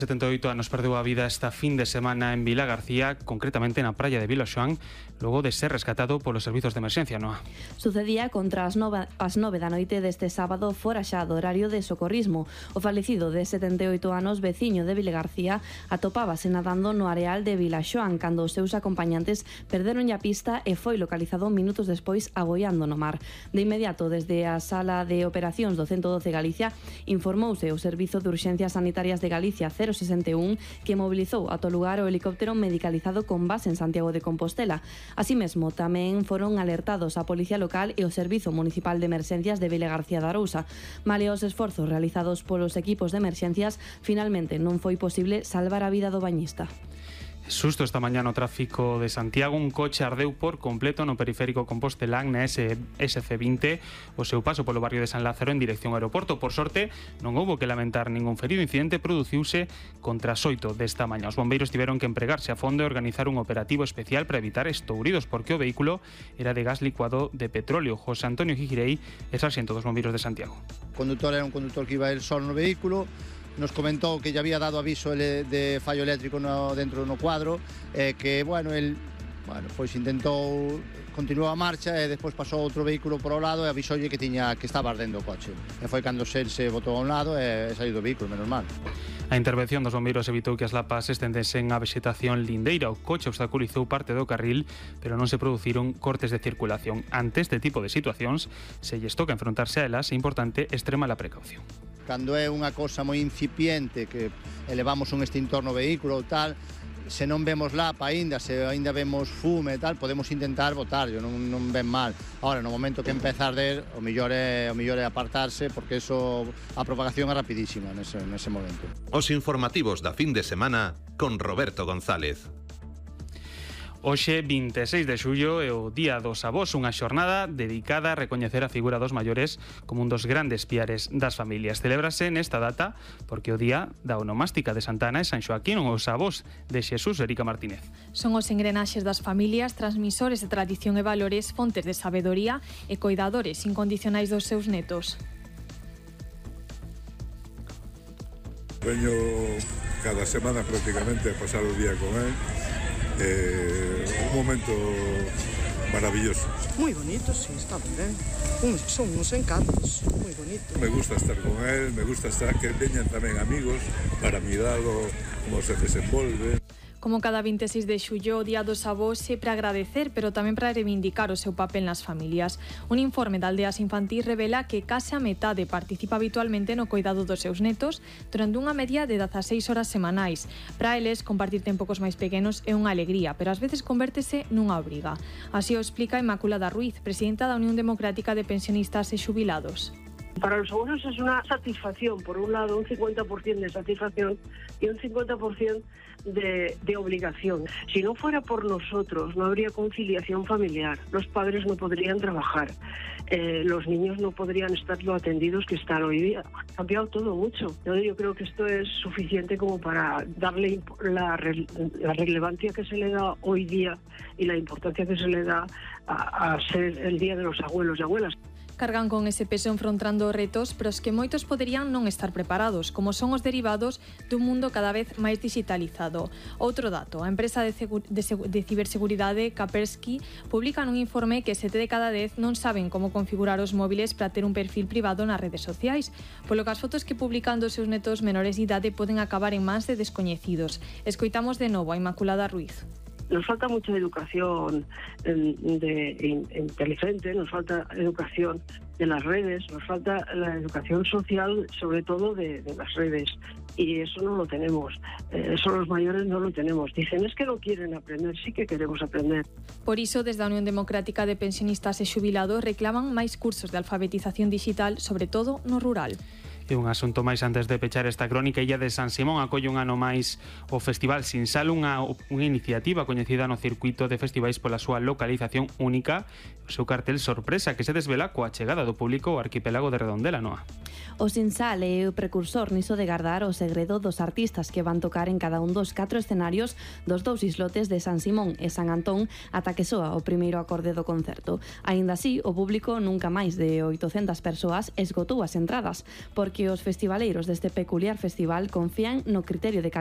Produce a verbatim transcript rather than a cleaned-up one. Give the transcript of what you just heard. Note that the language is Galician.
setenta e oito anos perdeu a vida esta fin de semana en Vilagarcía, concretamente na praia de Vilaxoán, logo de ser rescatado polos servizos de emerxencia, Noa. Sucedía contra as nove, as nove da noite deste sábado fora xa do horario de socorrismo. O falecido de setenta e oito anos, veciño de Vilagarcía, atopábase nadando no areal de Vilaxoán cando os seus acompañantes perderon a pista e foi localizado minutos despois agoiando no mar. De inmediato, desde a sala de operacións do ciento doce Galicia, informouse o Servizo de Urxencias Sanitarias de Galicia cero sesenta e un que mobilizou ata o lugar o helicóptero medicalizado con base en Santiago de Compostela. Así mesmo, tamén foron alertados a Policía Local e o Servizo Municipal de Emerxencias de Vilagarcía de Arousa. Male os esforzos realizados polos equipos de emerxencias, finalmente non foi posible salvar a vida do bañista. Susto esta mañá no tráfico de Santiago. Un coche ardeu por completo no periférico compostelán na S C vinte o seu paso polo barrio de San Lázaro en dirección ao aeroporto. Por sorte, non houbo que lamentar ningún ferido. O incidente produciuse contra as oito desta mañá. Os bombeiros tiveron que empregarse a fondo e organizar un operativo especial para evitar estouridos, porque o vehículo era de gas licuado de petróleo. José Antonio Gigirei é sarxento dos bombeiros de Santiago. O conductor era un conductor que iba a ir solo no vehículo. Nos comentou que lle había dado aviso de fallo eléctrico no, dentro no cuadro, e que, bueno, el bueno, pois intentou continuou a marcha e despois pasou outro vehículo por ao lado e avisoulle que tiña que estaba ardendo o coche. E foi cando se se botou a un lado e saiu do vehículo, menos mal. A intervención dos bombeiros evitou que as lapas estendesen a vexetación lindeira. O coche obstaculizou parte do carril, pero non se produciron cortes de circulación. Ante este tipo de situacións, se lles toca enfrontarse a elas, é importante extremar a precaución. Cando é unha cosa moi incipiente que elevamos un extintor no vehículo ou tal, se non vemos lapa aínda, se aínda vemos fume e tal, podemos intentar botarlo, non, non ven mal. Ahora, no momento que empeza a arder, o mellor é, o mellor é apartarse, porque eso, a propagación é rapidísima nese, nese momento. Os informativos da fin de semana con Roberto González. Hoxe, vinte e seis de xullo, é o Día dos Avós, unha xornada dedicada a recoñecer a figura dos maiores como un dos grandes piares das familias. Celébrase nesta data porque o Día da Onomástica de Santa Ana e San Xoaquín, os avós de Xesús, Erica Martínez. Son os engrenaxes das familias, transmisores de tradición e valores, fontes de sabedoría e coidadores incondicionais dos seus netos. Veño cada semana prácticamente a pasar o día con él. Eh, un momento maravilloso. Muy bonito, sí, está muy bien. Un, son unos encantos, muy bonito. Me gusta estar con él, me gusta estar que veñan tamén amigos para miralo como se desenvolve. Como cada vinte e seis de xullo, o Día dos Avós é para agradecer, pero tamén para reivindicar o seu papel nas familias. Un informe da Aldeas Infantís revela que case a metade participa habitualmente no coidado dos seus netos durante unha media de dezaseis horas semanais. Para eles, compartir tempo cos máis pequenos é unha alegría, pero ás veces convértese nunha obriga. Así o explica Inmaculada Ruiz, presidenta da Unión Democrática de Pensionistas e Xubilados. Para los abuelos es una satisfacción, por un lado un cincuenta por ciento de satisfacción y un cincuenta por ciento de, de obligación. Si no fuera por nosotros, no habría conciliación familiar, los padres no podrían trabajar, eh, los niños no podrían estar lo atendidos que están hoy día. Ha cambiado todo mucho. Yo, yo creo que esto es suficiente como para darle la, la relevancia que se le da hoy día y la importancia que se le da a, a ser el Día de los Abuelos y Abuelas. Cargan con ese peso enfrontando retos, pero os que moitos poderían non estar preparados, como son os derivados dun mundo cada vez máis digitalizado. Outro dato, a empresa de, de, de ciberseguridade Kaspersky publica nun informe que sete de cada dez non saben como configurar os móviles para ter un perfil privado nas redes sociais, polo que as fotos que publican dos seus netos menores de idade poden acabar en mans de descoñecidos. Escoitamos de novo a Inmaculada Ruiz. Nos falta mucha educación de, de, inteligente, nos falta educación de las redes, nos falta la educación social, sobre todo de, de las redes, y eso no lo tenemos, eh, eso los mayores no lo tenemos. Dicen, es que no quieren aprender, sí que queremos aprender. Por iso, desde a Unión Democrática de Pensionistas e Xubilados reclaman máis cursos de alfabetización digital, sobre todo no rural. E un asunto máis antes de pechar esta crónica, Illa de San Simón acolle un ano máis o Festival Sin Sal, unha, unha iniciativa coñecida no circuito de festivais pola súa localización única, o seu cartel sorpresa que se desvela coa chegada do público ao arquipélago de Redondela, Noa. O Sin Sal é o precursor niso de gardar o segredo dos artistas que van tocar en cada un dos catro escenarios dos dous islotes de San Simón e San Antón ata que soa o primeiro acorde do concerto. Aínda así, o público nunca máis de oitocentas persoas esgotou as entradas, porque que os festivaleiros deste peculiar festival confían no criterio de